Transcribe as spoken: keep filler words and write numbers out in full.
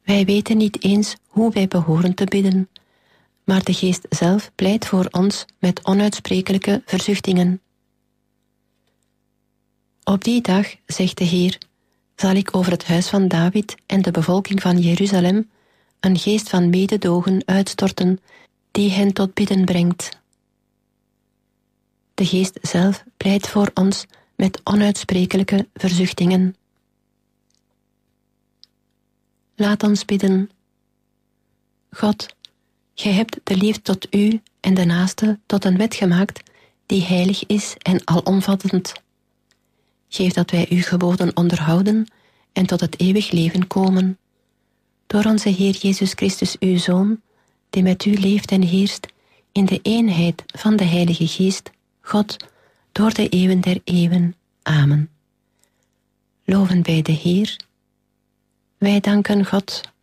Wij weten niet eens hoe wij behoren te bidden, maar de Geest zelf pleit voor ons met onuitsprekelijke verzuchtingen. Op die dag, zegt de Heer, zal ik over het huis van David en de bevolking van Jeruzalem een geest van mededogen uitstorten, die hen tot bidden brengt. De Geest zelf pleit voor ons met onuitsprekelijke verzuchtingen. Laat ons bidden. God, gij hebt de liefde tot u en de naaste tot een wet gemaakt die heilig is en alomvattend. Geef dat wij uw geboden onderhouden en tot het eeuwig leven komen. Door onze Heer Jezus Christus, uw Zoon, die met u leeft en heerst in de eenheid van de Heilige Geest, God, door de eeuwen der eeuwen. Amen. Loven wij de Heer. Wij danken God